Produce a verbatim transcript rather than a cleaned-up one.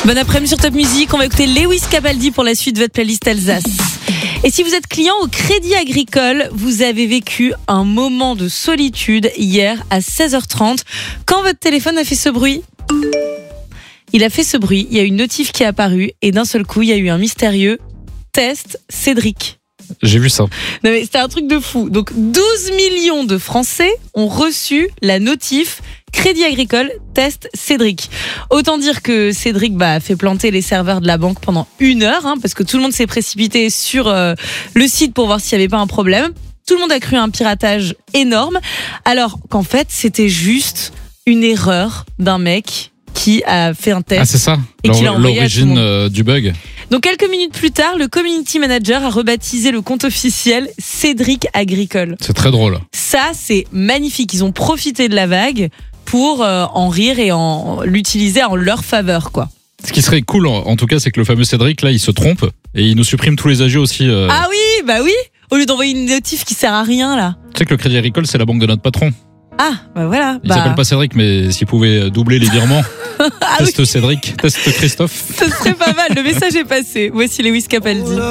Bon après-midi sur Top Music, on va écouter Lewis Capaldi pour la suite de votre playlist Alsace. Et si vous êtes client au Crédit Agricole, vous avez vécu un moment de solitude hier à seize heures trente quand votre téléphone a fait ce bruit. Il a fait ce bruit, il y a une notif qui est apparue et d'un seul coup, il y a eu un mystérieux test Cédric. J'ai vu ça. Non mais c'était un truc de fou. Donc douze millions de Français ont reçu la notif Crédit Agricole test Cédric. Autant dire que Cédric bah, a fait planter les serveurs de la banque pendant une heure, hein, parce que tout le monde s'est précipité sur euh, le site pour voir s'il n'y avait pas un problème. Tout le monde a cru à un piratage énorme, alors qu'en fait c'était juste une erreur d'un mec qui a fait un test. Ah c'est ça, et qui l'a envoyé à tout le l'origine monde. euh, du bug. Donc quelques minutes plus tard, le community manager a rebaptisé le compte officiel Cédric Agricole. C'est très drôle. Ça, c'est magnifique. Ils ont profité de la vague pour euh, en rire et en l'utiliser en leur faveur, quoi. Ce qui serait cool, en, en tout cas, c'est que le fameux Cédric, là, il se trompe et il nous supprime tous les agios aussi. Euh... Ah oui, bah oui. Au lieu d'envoyer une notif qui sert à rien, là. Tu sais que le Crédit Agricole, c'est la banque de notre patron. Ah, bah voilà. Il bah... s'appelle pas Cédric, mais s'il pouvait doubler les virements. ah test oui. Cédric, test Christophe. Ce serait pas mal. Le message est passé. Voici Lewis Capaldi.